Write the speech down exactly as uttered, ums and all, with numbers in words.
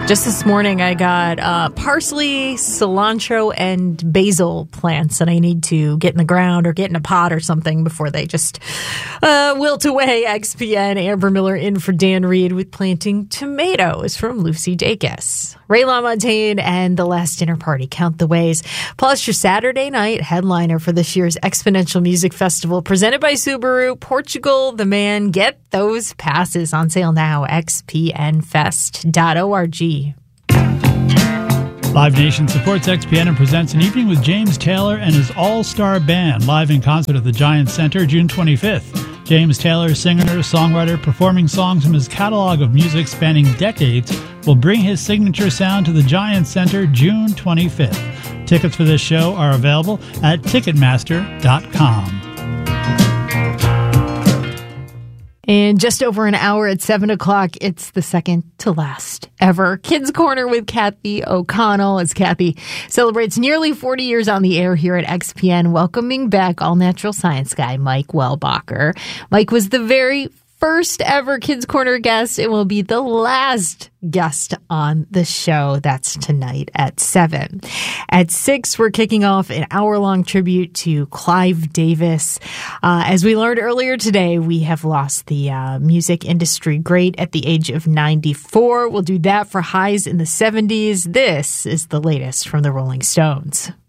Just this morning, I got uh, parsley, cilantro, and basil plants that I need to get in the ground or get in a pot or something before they just uh, wilt away. X P N, Amber Miller in for Dan Reed with Planting Tomatoes from Lucy Dacus. Ray LaMontagne and The Last Dinner Party, Count the Ways. Plus your Saturday night headliner for this year's Exponential Music Festival presented by Subaru, Portugal the Man. Get those passes on sale now, x p n fest dot org. Live Nation supports X P N and presents an evening with James Taylor and his all-star band live in concert at the Giant Center June twenty-fifth. James Taylor, singer, songwriter, performing songs from his catalog of music spanning decades, will bring his signature sound to the Giant Center June twenty-fifth. Tickets for this show are available at ticketmaster dot com. In just over an hour at seven o'clock, it's the second to last ever Kids Corner with Kathy O'Connell as Kathy celebrates nearly forty years on the air here at X P N, welcoming back all natural science guy Mike Wellbacher. Mike was the very first ever Kids Corner guest and will be the last guest on the show. That's tonight at seven. At six, we're kicking off an hour-long tribute to Clive Davis. Uh, as we learned earlier today, we have lost the uh, music industry great at the age of ninety-four. We'll do that for highs in the seventies. This is the latest from the Rolling Stones.